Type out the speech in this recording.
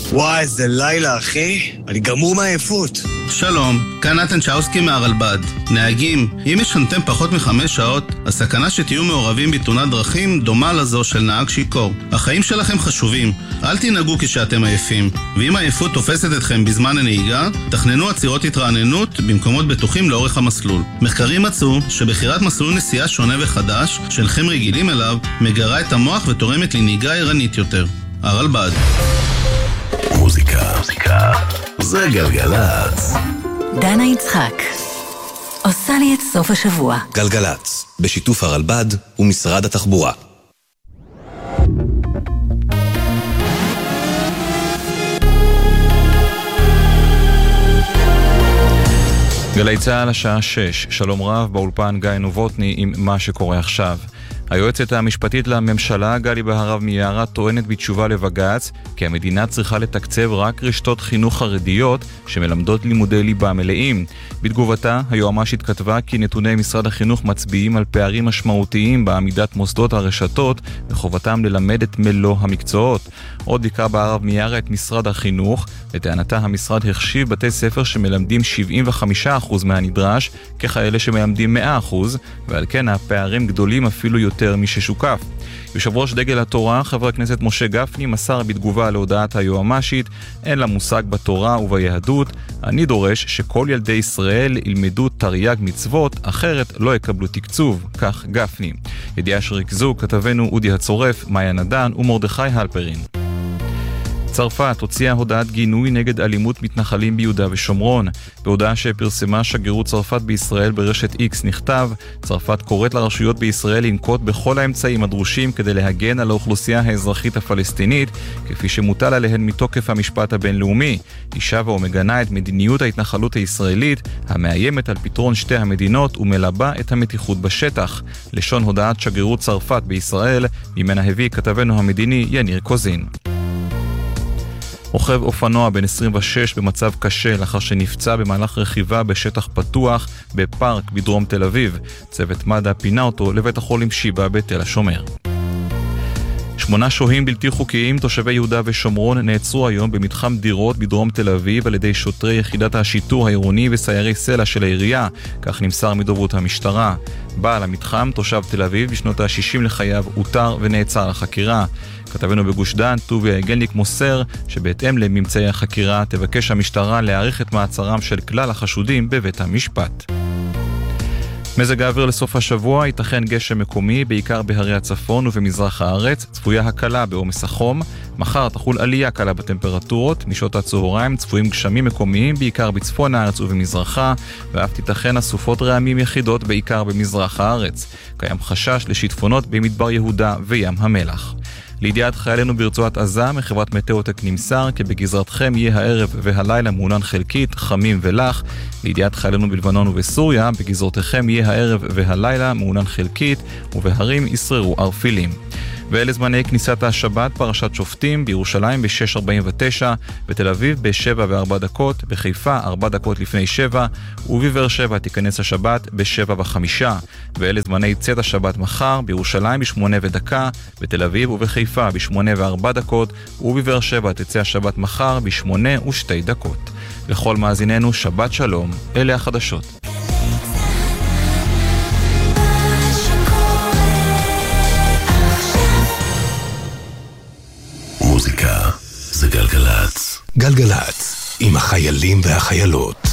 וואי, איזה לילה, אחי. אני גמור מהעייפות. שלום, כאן נתן צ'אוסקי מהרלב"ד. נהגים, אם ישנתם פחות מ5 שעות, הסכנה שתהיו מעורבים בתאונת דרכים דומה לזו של נהג שיכור. החיים שלכם חשובים, אל תנהגו כשאתם עייפים. ואם העייפות תופסת אתכם בזמן הנהיגה, תכננו עצירות התרעננות במקומות בטוחים לאורך המסלול. מחקרים מצאו שבחירת מסלול נסיעה שונה וחדש, שאינכם רגילים אליו, מגרה את המוח ותורמת לנהיגה ערנית יותר. הרלב"ד. מוזיקה זה גלגלצ. דנה יצחק עושה לי את סוף השבוע. גלגלצ, בשיתוף הרלב"ד ומשרד התחבורה. גלי צהל השעה 6, שלום רב, באולפן גיא נובוטני עם מה שקורה עכשיו. היועצת המשפטית לממשלה גלי בהרב מיארה טוענת בתשובה לבג"ץ כי המדינה צריכה לתקצב רק רשתות חינוך חרדיות שמלמדות לימודי ליבה מלאים. בתגובתה, היועמ"שית כתבה כי נתוני משרד החינוך מצביעים על פערים משמעותיים בעמידת מוסדות הרשתות וחובתם ללמד את מלוא המקצועות. עוד ביקרה בהרב מיארה את משרד החינוך, לטענתה המשרד החשיב בתי ספר שמלמדים 75% מהנדרש ככאלה שמלמדים 100%, ועל כן הפערים גדולים אפילו יותר מששוקף. יושב ראש דגל התורה, חבר הכנסת משה גפני, מסר בתגובה להודעת היועמ"שית, אין לה מושג בתורה וביהדות, אני דורש שכל ילדי ישראל ילמדו תרי"ג מצוות, אחרת לא יקבלו תקצוב, כך גפני. ידיעה שריכזו כתבנו אודי הצורף, מאיה נדן ומרדכי הלפרין. צרפת הוציאה הודעת גינוי נגד אלימות מתנחלים ביהודה ושומרון. בהודעה שפרסמה שגרירות צרפת בישראל ברשת X נכתב, צרפת קוראת לרשויות בישראל לנקוט בכל האמצעים הדרושים כדי להגן על האוכלוסייה האזרחית הפלסטינית, כפי שמוטל עליהן מתוקף המשפט הבינלאומי. היא שבה ומגנה את מדיניות ההתנחלות הישראלית, המאיימת על פתרון שתי המדינות ומלבה את המתיחות בשטח. לשון הודעת שגרירות צרפת בישראל, ממנה הביא כתבנו המדיני יניר קוזין. רוכב אופנוע בן 26 במצב קשה לאחר שנפצע במהלך רכיבה בשטח פתוח בפארק בדרום תל אביב. צוות מד"א פינה אותו לבית החולים שיבא בתל השומר. 8 שוהים בלתי חוקיים תושבי יהודה ושומרון נעצרו היום במתחם דירות בדרום תל אביב על ידי שוטרי יחידת השיטור העירוני וסיירי סלע של העירייה, כך נמסר מדוברות המשטרה. בעל המתחם, תושב תל אביב, בשנות ה-60 לחייו, הותר ונעצר לחקירה. כתבנו בגוש דן, טוביה גלניק מוסר שבהתאם לממצאי החקירה תבקש המשטרה להאריך את מעצרם של כלל החשודים בבית המשפט. מזג האוויר לסוף השבוע, ייתכן גשם מקומי, בעיקר בהרי הצפון ובמזרח הארץ, צפויה הקלה בעומס החום, מחר תחול עלייה קלה בטמפרטורות, משעות הצהריים צפויים גשמים מקומיים, בעיקר בצפון הארץ ובמזרחה, ואף תיתכן אסופות רעמים יחידות, בעיקר במזרח הארץ. קיים חשש לשיטפונות במדבר יהודה וים המלח. לידיעת חיילינו ברצועת עזה, מחברת מטאוטק נמסר כי בגזרתכם יהיה הערב והלילה מעונן חלקית, חמים ולח. לידיעת חיילינו בלבנון ובסוריה, בגזרתכם יהיה הערב והלילה מעונן חלקית, ובהרים ישררו ערפילים. ואלה זמני כניסת השבת, פרשת שופטים, בירושלים ב-6:49, בתל אביב ב-7:04, בחיפה 4 דקות לפני 7, ובבאר שבע תיכנס השבת ב-7:05. ואלה זמני צאת השבת מחר, בירושלים ב-8:01, בתל אביב ובחיפה ב-8:04, ובבאר שבע תצא השבת מחר ב-8:02. לכל מאזיננו שבת שלום, אלה החדשות. מוזיקה זה גלגלצ. גלגלצ עם החיילים והחיילות.